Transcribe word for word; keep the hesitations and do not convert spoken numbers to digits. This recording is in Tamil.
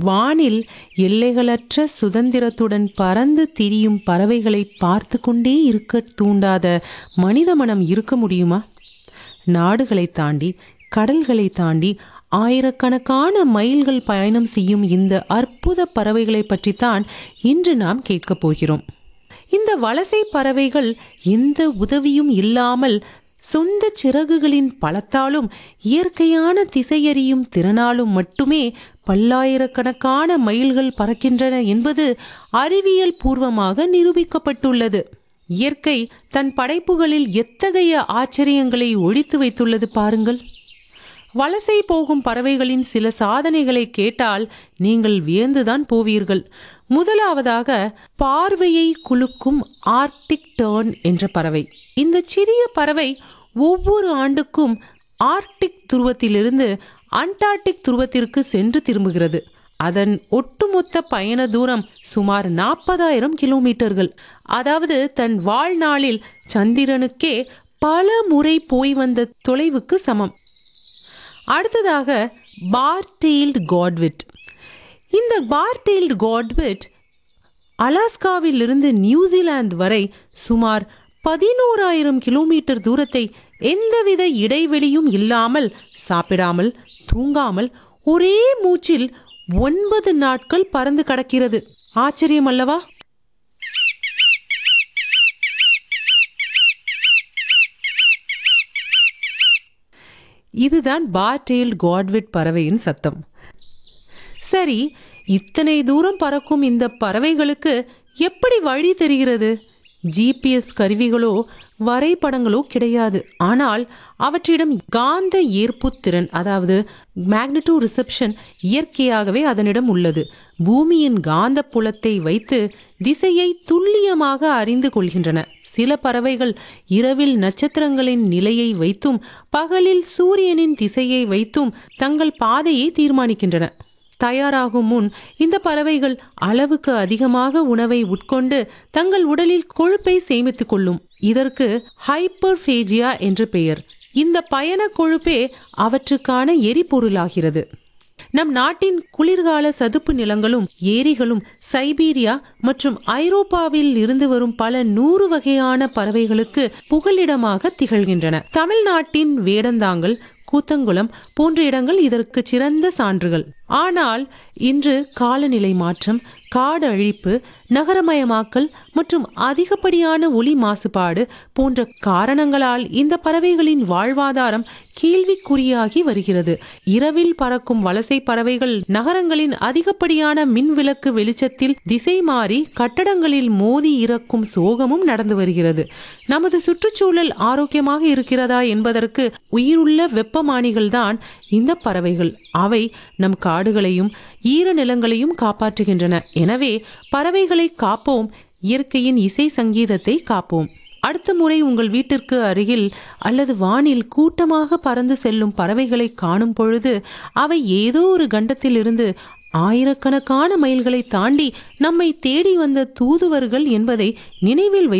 வானில் எல்லைகளற்ற சுதந்திரத்துடன் பறந்து திரியும் பறவைகளை பார்த்து கொண்டே இருக்க தூண்டாத மனித மனம் இருக்க முடியுமா? நாடுகளை தாண்டி, கடல்களை தாண்டி ஆயிரக்கணக்கான மைல்கள் பயணம் செய்யும் இந்த அற்புத பறவைகளை பற்றித்தான் இன்று நாம் கேட்கப் போகிறோம். இந்த வலசை பறவைகள் எந்த உதவியும் இல்லாமல் சொந்த சிறகுகளின் பலத்தாலும் இயற்கையான திசையறியும் திறனாலும் மட்டுமே பல்லாயிரக்கணக்கான மைல்கள் பறக்கின்றன என்பது அறிவியல் பூர்வமாக நிரூபிக்கப்பட்டுள்ளது. இயற்கை தன் படைப்புகளில் எத்தகைய ஆச்சரியங்களை ஒழித்து வைத்துள்ளது பாருங்கள். வலசை போகும் பறவைகளின் சில சாதனைகளை கேட்டால் நீங்கள் வியந்துதான் போவீர்கள். முதலாவதாக, பார்வையை குலுக்கும் ஆர்க்டிக் டர்ன் என்ற பறவை. இந்த சிறிய பறவை ஒவ்வொரு ஆண்டுக்கும் ஆர்க்டிக் துருவத்திலிருந்து அண்டார்டிக் துருவத்திற்கு சென்று திரும்புகிறது. அதன் ஒட்டுமொத்த பயண தூரம் சுமார் நாற்பதாயிரம் கிலோமீட்டர்கள். அதாவது தன் வாழ்நாளில் சந்திரனுக்கே பல முறை போய் வந்த தொலைவுக்கு சமம். அடுத்ததாக, பார்-டெயில்டு காட்விட். இந்த பார்-டெயில்டு காட்விட் அலாஸ்காவில் இருந்து நியூசிலாந்து வரை சுமார் பதினோராயிரம் கிலோமீட்டர் தூரத்தை எந்தவித இடைவெளியும் இல்லாமல், சாப்பிடாமல், தூங்காமல் ஒரே மூச்சில் ஒன்பது நாட்கள் பறந்து கடக்கிறது. ஆச்சரியம் அல்லவா? இதுதான் பார்-டெயில்டு காட்விட் பறவையின் சத்தம். சரி, இத்தனை தூரம் பறக்கும் இந்த பறவைகளுக்கு எப்படி வழி தெரிகிறது? ஜிபிஎஸ் கருவிகளோ வரைபடங்களோ கிடையாது. ஆனால் அவற்றிடம் காந்த ஏற்பு திறன், அதாவது மேக்னெட்டோ ரிசப்ஷன், இயற்கையாகவே அதனிடம் உள்ளது. பூமியின் காந்த புலத்தை வைத்து திசையை துல்லியமாக அறிந்து கொள்கின்றன. சில பறவைகள் இரவில் நட்சத்திரங்களின் நிலையை வைத்தும் பகலில் சூரியனின் திசையை வைத்தும் தங்கள் பாதையை தீர்மானிக்கின்றன. தயாராகும் முன் இந்த பறவைகள் அளவுக்கு அதிகமாக உணவை உட்கொண்டு தங்கள் உடலில் கொழுப்பை சேமித்துக் கொள்ளும். இதற்கு ஹைப்பர்பேஜியா என்று பெயர். இந்த பயண கொழுப்பே அவற்றுக்கான எரிபொருளாகிறது. நம் நாட்டின் குளிர்கால சதுப்பு நிலங்களும் ஏரிகளும் சைபீரியா மற்றும் ஐரோப்பாவில் இருந்து வரும் பல நூறு வகையான பறவைகளுக்கு புகலிடமாக திகழ்கின்றன. தமிழ்நாட்டின் வேடந்தாங்கல், கூத்தங்குளம் போன்ற இடங்கள் இதற்கு சிறந்த சான்றுகள். ஆனால் இன்று காலநிலை மாற்றம், காடு அழிப்பு, நகரமயமாக்கல் மற்றும் அதிகப்படியான ஒலி மாசுபாடு போன்ற காரணங்களால் இந்த பறவைகளின் வாழ்வாதாரம் கேள்விக்குறியாகி வருகிறது. இரவில் பறக்கும் வலசை பறவைகள் நகரங்களின் அதிகப்படியான மின்விளக்கு வெளிச்சத்தில் திசை மாறி கட்டடங்களில் மோதி இறக்கும் சோகமும் நடந்து வருகிறது. நமது சுற்றுச்சூழல் ஆரோக்கியமாக இருக்கிறதா என்பதற்கு உயிருள்ள வெப்பமானிகள் தான் இந்த பறவைகள். அவை நம் காடுகளையும் ஈர நிலங்களையும் காப்பாற்றுகின்றன. எனவே பறவைகளை காப்போம், இயற்கையின் இசை சங்கீதத்தை காப்போம். அடுத்த முறை உங்கள் வீட்டிற்கு அருகில் அல்லது வானில் கூட்டமாக பறந்து செல்லும் பறவைகளை காணும் பொழுது அவை ஏதோ ஒரு கண்டத்திலிருந்து ஆயிரக்கணக்கான மைல்களை தாண்டி நம்மை தேடி வந்த தூதுவர்கள் என்பதை நினைவில் வைத்து